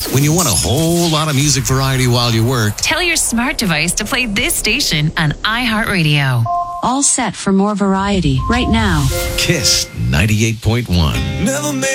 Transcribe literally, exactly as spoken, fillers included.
When you want a whole lot of music variety while you work, tell your smart device to play this station on iHeartRadio. All set for more variety right now. Kiss ninety-eight point one. Never